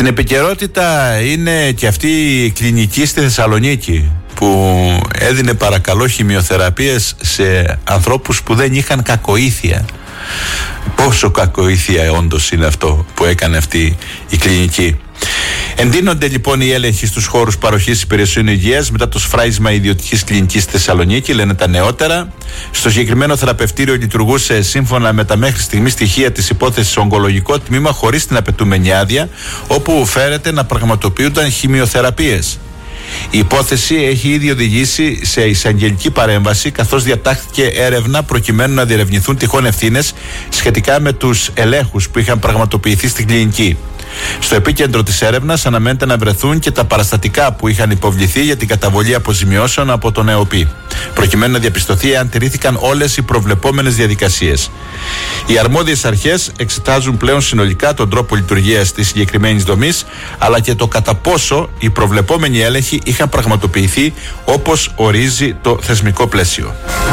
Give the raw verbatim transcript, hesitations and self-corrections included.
Στην επικαιρότητα είναι και αυτή η κλινική στη Θεσσαλονίκη που έδινε παρακαλώ χημειοθεραπείες σε ανθρώπους που δεν είχαν κακοήθεια. Πόσο κακοήθεια όντως είναι αυτό που έκανε αυτή η κλινική. Εντείνονται λοιπόν οι έλεγχοι στους χώρους παροχής υπηρεσιών υγείας μετά το σφράγισμα ιδιωτικής κλινικής στη Θεσσαλονίκη, λένε τα νεότερα. Στο συγκεκριμένο θεραπευτήριο λειτουργούσε σύμφωνα με τα μέχρι στιγμή στοιχεία της υπόθεσης ογκολογικό τμήμα χωρίς την απαιτούμενη άδεια, όπου φέρεται να πραγματοποιούνταν χημειοθεραπείες. Η υπόθεση έχει ήδη οδηγήσει σε εισαγγελική παρέμβαση, καθώς διατάχθηκε έρευνα προκειμένου να διερευνηθούν τυχόν ευθύνες σχετικά με τους ελέγχους που είχαν πραγματοποιηθεί στην κλινική. Στο επίκεντρο της έρευνας αναμένεται να βρεθούν και τα παραστατικά που είχαν υποβληθεί για την καταβολή αποζημιώσεων από τον ΕΟΠΗ, προκειμένου να διαπιστωθεί αν τηρήθηκαν όλες οι προβλεπόμενες διαδικασίες. Οι αρμόδιες αρχές εξετάζουν πλέον συνολικά τον τρόπο λειτουργίας της συγκεκριμένης δομής, αλλά και το κατά πόσο οι προβλεπόμενοι έλεγχοι είχαν πραγματοποιηθεί όπως ορίζει το θεσμικό πλαίσιο.